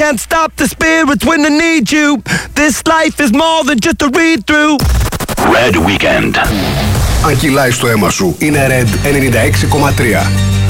can't stop the spirits when I need you. This life is more than just a read-through. Red Weekend. Αν κυλάει στο αίμα σου, είναι Red 96,3.